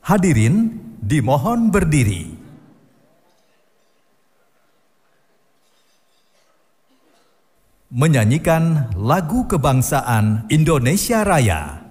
Hadirin dimohon berdiri. Menyanyikan lagu kebangsaan Indonesia Raya.